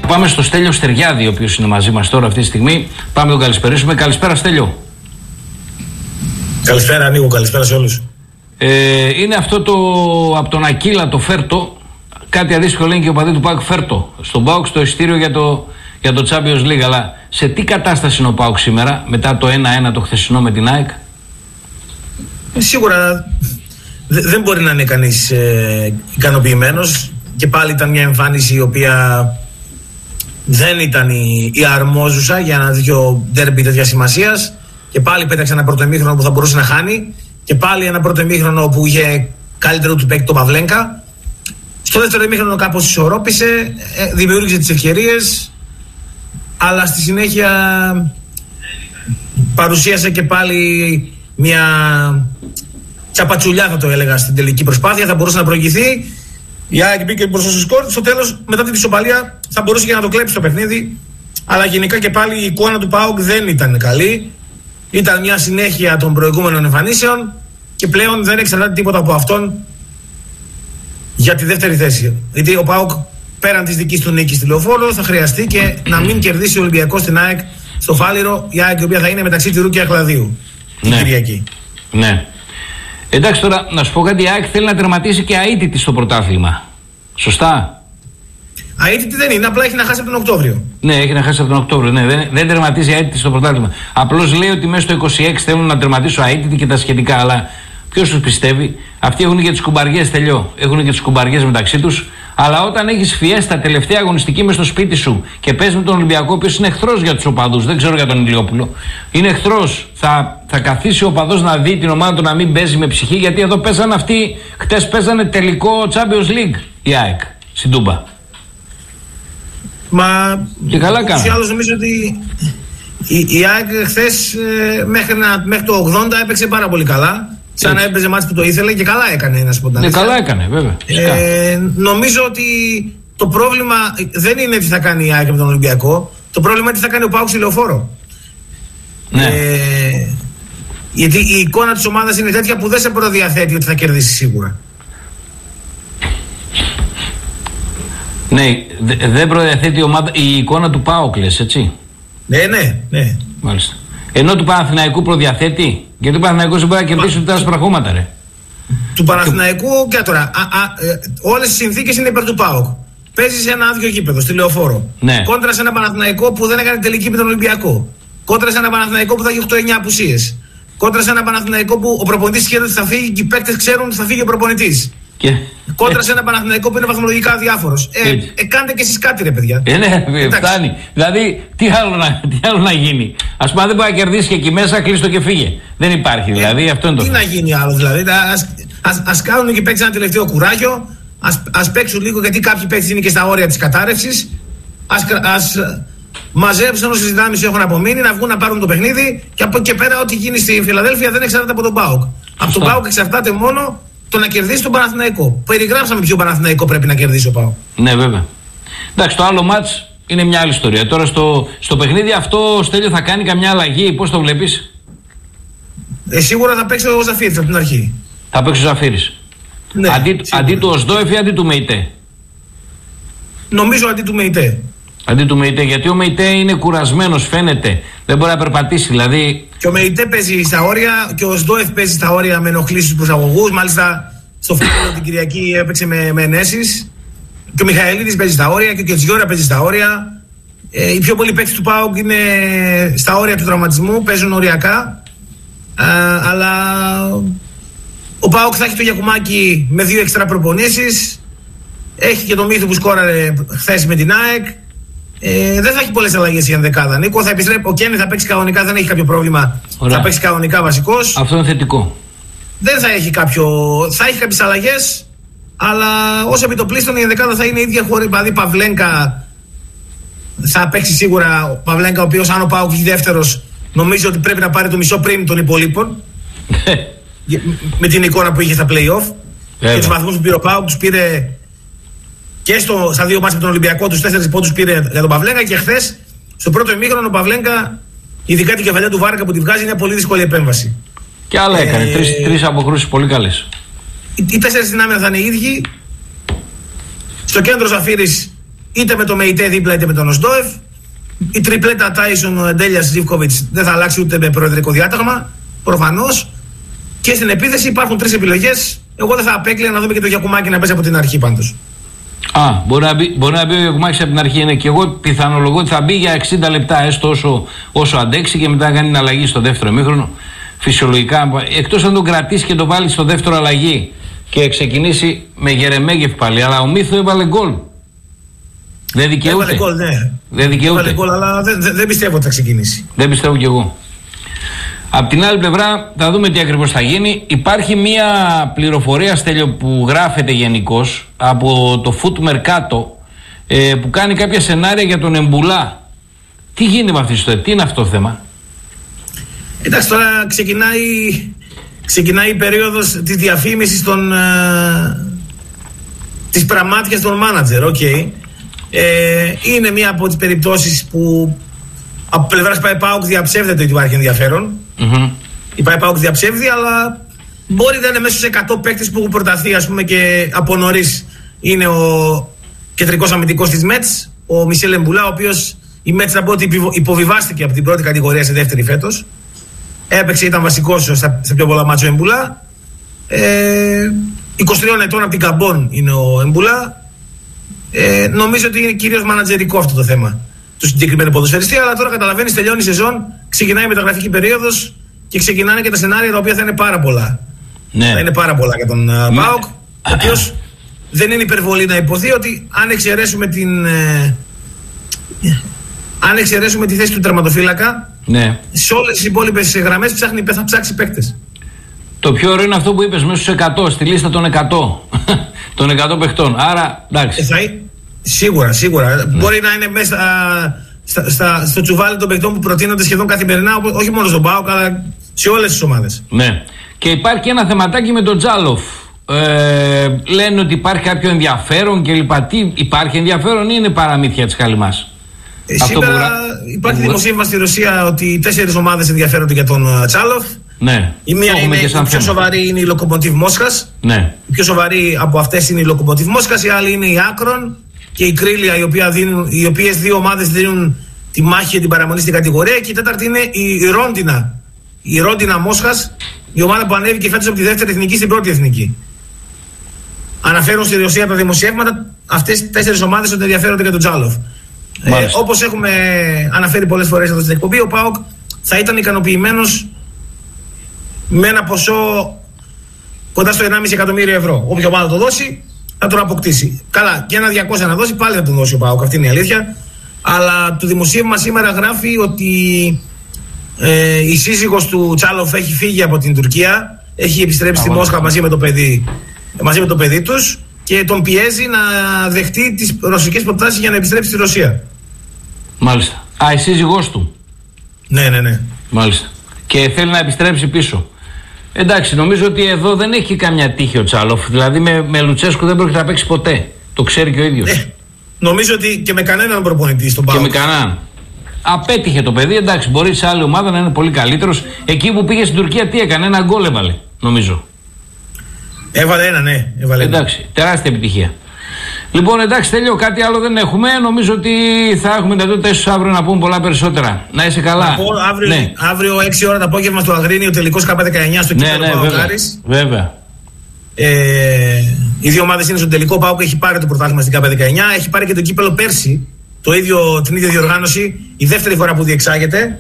Πάμε στο Στέλιο Στεριάδη, ο οποίος είναι μαζί μας τώρα αυτή τη στιγμή. Πάμε να τον καλησπερίσουμε. Καλησπέρα, Στέλιο. Καλησπέρα, Νίκο. Καλησπέρα σε όλους. Είναι αυτό το από τον Ακύλα το Φέρτο. Κάτι αντίστοιχο λένε και ο παδί του ΠΑΟΚ, Φέρτο. Στον ΠΑΟΚ στο εισιτήριο για το Champions League. Αλλά σε τι κατάσταση είναι ο ΠΑΟΚ σήμερα, μετά το 1-1 το χθεσινό με την ΑΕΚ? Σίγουρα δεν μπορεί να είναι κανείς ικανοποιημένος. Και πάλι ήταν μια εμφάνιση η οποία δεν ήταν η αρμόζουσα για ένα τέτοιο ντέρμπι τέτοια σημασίας. Και πάλι πέταξε ένα πρώτο ημίχρονο που θα μπορούσε να χάνει. Και πάλι ένα πρώτο ημίχρονο που είχε καλύτερο του παίκτη τον Παυλένκα. Στο δεύτερο ημίχρονο κάπως ισορρόπησε, δημιούργησε τις ευκαιρίες, αλλά στη συνέχεια παρουσίασε και πάλι μια τσαπατσουλιά, θα το έλεγα, στην τελική προσπάθεια. Θα μπορούσε να προηγηθεί. Η ΑΕΚ μπήκε μπροστά στο σκορ. Στο τέλος, μετά την ισοπαλία, θα μπορούσε και να το κλέψει το παιχνίδι. Αλλά γενικά και πάλι η εικόνα του ΠΑΟΚ δεν ήταν καλή. Ήταν μια συνέχεια των προηγούμενων εμφανίσεων και πλέον δεν εξαρτάται τίποτα από αυτόν για τη δεύτερη θέση. Γιατί ο ΠΑΟΚ πέραν της δικής του νίκης στη Λεωφόρο θα χρειαστεί και να μην κερδίσει ο Ολυμπιακός στην ΑΕΚ στο Φάληρο. Η ΑΕΚ η οποία θα είναι μεταξύ Τυρού και Αχλαδίου την Κυριακή. Ναι. Εντάξει, τώρα να σου πω κάτι. Η ΑΕΚ θέλει να τερματίσει και αίτητη στο πρωτάθλημα. Σωστά? Αίτητη δεν είναι, απλά έχει να χάσει από τον Οκτώβριο. Ναι, έχει να χάσει από τον Οκτώβριο. Ναι, δεν τερματίζει αίτητη στο πρωτάθλημα. Απλώς λέει ότι μέσα στο 26 θέλουν να τερματίσουν αίτητη και τα σχετικά. Αλλά ποιος τους πιστεύει? Αυτοί έχουν και τις κουμπαριές, τελειώ. Έχουν και τις κουμπαριές μεταξύ τους. Αλλά όταν έχεις φιέστα τελευταία αγωνιστική μες στο σπίτι σου και παίζεις με τον Ολυμπιακό, ο οποίος είναι εχθρός για τους οπαδούς, δεν ξέρω για τον Ηλιόπουλο. Είναι εχθρός. Θα καθίσει ο οπαδός να δει την ομάδα του να μην παίζει με ψυχή, γιατί εδώ παίζανε αυτοί. Χτες παίζανε τελικό Champions League η ΑΕΚ στην Τούμπα. Μα και καλά κάνει. Ούτως ή άλλως νομίζω ότι η ΑΕΚ χθες μέχρι το 80 έπαιξε πάρα πολύ καλά. Σαν να έπαιζε μάτς που το ήθελε και καλά έκανε, να σου πω. Ναι, καλά έκανε, βέβαια. Νομίζω ότι το πρόβλημα δεν είναι τι θα κάνει η ΑΕΚ με τον Ολυμπιακό. Το πρόβλημα είναι τι θα κάνει ο ΠΑΟΚ στη Λεωφόρο. Ναι. Γιατί η εικόνα της ομάδας είναι τέτοια που δεν σε προδιαθέτει ότι θα κερδίσει σίγουρα. Ναι, δεν προδιαθέτει η εικόνα του ΠΑΟΚ, λες, έτσι? Ναι. Μάλιστα. Ενώ του Παναθηναϊκού προδιαθέτει. Γιατί ο Παναθηναϊκός δεν μπορεί να κερδίσει ούτε τα πράγματα, ρε. Του Παναθηναϊκού και τώρα. Όλες οι συνθήκες είναι υπέρ του ΠΑΟΚ. Παίζει σε ένα άδειο γήπεδο, στη Λεωφόρο. Ναι. Κόντρα σε ένα Παναθηναϊκό που δεν έκανε τελική με τον Ολυμπιακό. Κόντρα σε ένα Παναθηναϊκό που θα έχει 8-9 απουσίες. Κόντρα σε ένα Παναθηναϊκό που ο προπονητής ξέρει ότι θα φύγει και οι παίκτες ξέρουν ότι θα φύγει ο προπονητής. Κόντρα σε ένα Παναθηναϊκό που είναι βαθμολογικά αδιάφορος. Κάντε και εσείς κάτι, ρε παιδιά. Ναι, φτάνει. Δηλαδή, τι άλλο να γίνει? Ας πούμε, αν δεν μπορεί να κερδίσει και εκεί μέσα, κλείστο και φύγε. Δεν υπάρχει, δηλαδή. Αυτό είναι το θέμα. Τι να γίνει άλλο, δηλαδή? Ας κάνουν και παίξουν ένα τελευταίο κουράγιο. Ας παίξουν λίγο, γιατί κάποιοι παίκτες είναι και στα όρια της κατάρρευσης. Ας μαζέψουν όσες δυνάμεις έχουν απομείνει, να βγουν να πάρουν το παιχνίδι. Και από εκεί και πέρα, ό,τι γίνει στη Φιλαδέλφια δεν εξαρτάται από τον ΠΑΟΚ. Από τον ΠΑΟΚ εξαρτάται μόνο το να κερδίσει τον Παναθηναϊκό. Περιγράψαμε ποιο Παναθηναϊκό πρέπει να κερδίσει ο ΠΑΟΚ. Ναι, βέβαια. Εντάξει, το άλλο μάτς είναι μια άλλη ιστορία. Τώρα στο παιχνίδι αυτό, Στέλιο, θα κάνει καμιά αλλαγή? Πώς το βλέπεις? Σίγουρα θα παίξει ο Ζαφίρης από την αρχή. Θα παίξει ο Ζαφίρης. Ναι, αντί του Οσδόεφ ή αντί του Μεϊτέ? Νομίζω αντί του Μεϊτέ. Αντί του Μεϊτέ, γιατί ο Μεϊτέ είναι κουρασμένος, φαίνεται. Δεν μπορεί να περπατήσει, δηλαδή. Και ο Μεϊτέ παίζει στα όρια και ο Οσδόεφ παίζει στα όρια με ενοχλήσεις στους προσαγωγούς. Μάλιστα στο φύλλο την Κυριακή έπαιξε με ενέσεις. Και ο Μιχαηλίδης παίζει στα όρια και ο Κετζιόρα παίζει στα όρια. Οι πιο πολλοί παίκτες του ΠΑΟΚ είναι στα όρια του τραυματισμού, παίζουν οριακά. Αλλά ο ΠΑΟΚ θα έχει το Γιακουμάκι με 2 εξτρά προπονήσεις. Έχει και το Μύθο που σκόραρε χθες με την ΑΕΚ. Δεν θα έχει πολλές αλλαγές η ενδεκάδα, Νίκο. Θα επιστρέψει. Ο Κέννη θα παίξει κανονικά, δεν έχει κάποιο πρόβλημα. Ωραία. Θα παίξει κανονικά βασικός. Αυτό είναι θετικό. Δεν θα έχει θα έχει κάποιες αλλαγές, αλλά ως επιτοπλίστων η ενδεκάδα θα είναι ίδια χωρίς. Δηλαδή Παυλένκα θα παίξει σίγουρα. Ο Παυλένκα, ο οποίος, αν ο ΠΑΟΚ έχει δεύτερος, νομίζω ότι πρέπει να πάρει το μισό πριν των υπολείπων. Με την εικόνα που είχε στα play-off. Και τους βαθμούς που πήρε ο ΠΑΟΚ, τους πήρε. Και στα 2 μάτς με τον Ολυμπιακό, τους 4 πόντους πήρε για τον Παυλένκα. Και χθες, στο πρώτο ημίχρονο, ο Παυλένκα, ειδικά την κεφαλιά του Βάρκα που τη βγάζει, είναι μια πολύ δύσκολη επέμβαση. Και άλλα έκανε. 3 αποκρούσεις πολύ καλές. Οι 4 στην άμυνα θα είναι οι ίδιοι. Στο κέντρο Ζαφίρης είτε με το ΜΕΙΤΕ δίπλα είτε με τον Οσντόεφ. Η τριπλέτα Τάισον, Ντέλιας, Ζίβκοβιτς δεν θα αλλάξει ούτε με προεδρικό διάταγμα, προφανώς. Και στην επίθεση υπάρχουν 3 επιλογές. Εγώ δεν θα απέκλεια να δούμε και το Γιακουμάκη να παίζει από την αρχή πάντως. Μπορεί να μπει ο Γιακουμάκης από την αρχή. Είναι και εγώ πιθανολογώ ότι θα μπει για 60 λεπτά, έστω όσο αντέξει, και μετά κάνει την αλλαγή στο δεύτερο ημίχρονο. Φυσιολογικά, εκτός αν τον κρατήσει και τον βάλει στο δεύτερο αλλαγή και ξεκινήσει με Γερεμέγεφ πάλι. Αλλά ο Μίθο έβαλε γκολ. Δεν δικαιούται. Έβαλε γκολ, ναι. Δεν δικαιούται. Έβαλε γκολ, αλλά δεν πιστεύω ότι θα ξεκινήσει. Δεν πιστεύω κι εγώ. Απ' την άλλη πλευρά, θα δούμε τι ακριβώς θα γίνει. Υπάρχει μια πληροφορία, Στέλιο, που γράφεται γενικώς από το Foot Mercato, που κάνει κάποια σενάρια για τον Εμπουλά. Τι γίνεται με αυτή τη ιστορία, τι είναι αυτό το θέμα? Εντάξει, τώρα ξεκινάει η περίοδος της διαφήμισης της πραμάτιας των μάνατζερ. Okay. Είναι μία από τις περιπτώσεις που από πλευράς ΠΑΟΚ διαψεύδεται ότι υπάρχει ενδιαφέρον. Η ΠΑΟΚ διαψεύδει, αλλά μπορεί να είναι μέσα στους 100 παίκτες που έχουν προταθεί, ας πούμε, και από νωρίς. Είναι ο κεντρικός αμυντικός της ΜΕΤΣ, ο Μισελ Εμπουλά, ο οποίος η ΜΕΤΣ, να πω ότι υποβιβάστηκε από την πρώτη κατηγορία σε δεύτερη φέτος. Έπαιξε, ήταν βασικός σε πιο πολλά μάτσο Εμπουλά. 23 ετών από την Καμπόν είναι ο Εμπουλά. Νομίζω ότι είναι κυρίως μανατζερικό αυτό το θέμα του συγκεκριμένου ποδοσφαιριστή, αλλά τώρα καταλαβαίνεις, τελειώνει η σεζόν, ξεκινάει η μεταγραφική περίοδος και ξεκινάνε και τα σενάρια τα οποία θα είναι πάρα πολλά. Ναι. Θα είναι πάρα πολλά για τον ΠΑΟΚ, ο οποίος δεν είναι υπερβολή να υποθεί ότι αν εξαιρέσουμε τη θέση του τερματοφύλακα, ναι, σε όλες τις υπόλοιπες γραμμές θα ψάξει παίκτες. Το πιο ωραίο είναι αυτό που είπες, μέσα στους 100, στη λίστα των 100 των 100 παιχτών. Άρα, εντάξει. Σίγουρα. Ναι. Μπορεί να είναι μέσα στο τσουβάλι των παιχτών που προτείνονται σχεδόν καθημερινά, όχι μόνο στον ΠΑΟΚ, αλλά σε όλες τις ομάδες. Ναι. Και υπάρχει ένα θεματάκι με τον Τζάλοφ. Λένε ότι υπάρχει κάποιο ενδιαφέρον κλπ. Τι υπάρχει ενδιαφέρον ή είναι παραμύθια της Καλιμάς? Σήμερα υπάρχει δημοσίευμα στη Ρωσία ότι 4 ομάδες ενδιαφέρονται για τον Τσάλοφ. Ναι. Η μία είναι η πιο σοβαρή, είναι η Λοκομοτίβ Μόσχας. Ναι. Η πιο σοβαρή από αυτές είναι η Λοκομοτίβ Μόσχας, η άλλη είναι η Άκρον και η Κρίλια, οι οποίες 2 ομάδες δίνουν τη μάχη για την παραμονή στην κατηγορία. Και η τέταρτη είναι η Ρόντινα. Η Ρόντινα Μόσχας, η ομάδα που ανέβηκε φέτος από τη δεύτερη εθνική στην πρώτη εθνική. Αναφέρουν στη Ρωσία τα δημοσιεύματα αυτές τις 4 ομάδες ότι ενδιαφέρονται για τον Τζάλοφ. Όπως έχουμε αναφέρει πολλές φορές εδώ στην εκπομπή, ο ΠΑΟΚ θα ήταν ικανοποιημένος με ένα ποσό κοντά στο 1,5 εκατομμύριο ευρώ. Όποια ομάδα το δώσει θα τον αποκτήσει. Καλά, και ένα 200 να δώσει, πάλι θα τον δώσει ο ΠΑΟΚ, αυτή είναι η αλήθεια. Αλλά το δημοσίευμα σήμερα γράφει ότι η σύζυγος του Τσάλοφ έχει φύγει από την Τουρκία, έχει επιστρέψει στη Μόσχα μαζί με το παιδί τους και τον πιέζει να δεχτεί τις ρωσικές προτάσεις για να επιστρέψει στη Ρωσία. Μάλιστα. Η σύζυγός του. Ναι. Μάλιστα. Και θέλει να επιστρέψει πίσω. Εντάξει, νομίζω ότι εδώ δεν έχει καμιά τύχη ο Τσάλοφ. Δηλαδή με Λουτσέσκου δεν πρόκειται να παίξει ποτέ. Το ξέρει και ο ίδιος. Νομίζω ότι και με κανέναν προπονητή στον ΠΑΟΚ. Και με κανέναν. Απέτυχε το παιδί. Εντάξει, μπορεί σε άλλη ομάδα να είναι πολύ καλύτερος. Εκεί που πήγε στην Τουρκία, τι έκανε? Ένα γκολ έβαλε, νομίζω. Έβαλε ένα, ναι. Εντάξει, τεράστια επιτυχία. Λοιπόν, εντάξει, τέλειο. Κάτι άλλο δεν έχουμε. Νομίζω ότι θα έχουμε δυνατότητα ίσως αύριο να πούμε πολλά περισσότερα. Να είσαι καλά. Αύριο 6 ώρα το απόγευμα στο Αγρίνιο, τελικός K19 στο κύπελλο ΠΑΟΚ-Άρης. Βέβαια. Οι 2 ομάδες είναι στο τελικό. ΠΑΟΚ έχει πάρει το πρωτάθλημα στην K19. Έχει πάρει και το κύπελλο πέρσι. Την ίδια διοργάνωση. Η δεύτερη φορά που διεξάγεται.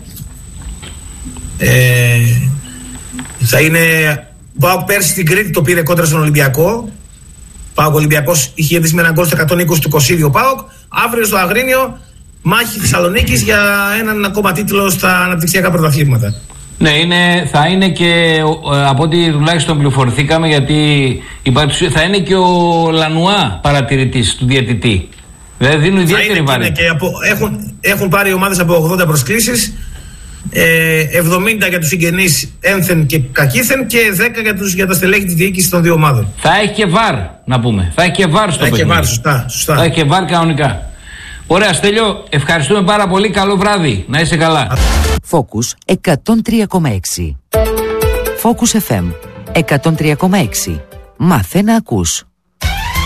Θα είναι. ΠΑΟΚ πέρσι στην Κρήτη το πήρε κόντρα στον Ολυμπιακό. ΠΑΟΚ Ολυμπιακός είχε κερδίσει με έναν γκολ στο 120 του 22 ΠΑΟΚ. Αύριο στο Αγρίνιο, μάχη Θεσσαλονίκης για έναν ακόμα τίτλο στα αναπτυξιακά πρωταθλήματα. Ναι, θα είναι και από ό,τι τουλάχιστον πληροφορηθήκαμε, γιατί θα είναι και ο Λανουά παρατηρητής του διαιτητή. Δηλαδή δίνουν ιδιαίτερη βαρύτητα. Έχουν πάρει ομάδες από 80 προσκλήσεις. 70 για τους συγγενείς ένθεν και κακήθεν και 10 για τα στελέχη της διοίκησης των 2 ομάδων. Θα έχει και βαρ, να πούμε. Θα έχει και βαρ στο παιχνίδι. Σωστά. Θα έχει και βαρ κανονικά. Ωραία, Στέλιο, ευχαριστούμε πάρα πολύ. Καλό βράδυ. Να είσαι καλά. Focus 103,6. Focus FM 103,6. Μάθε να ακούς.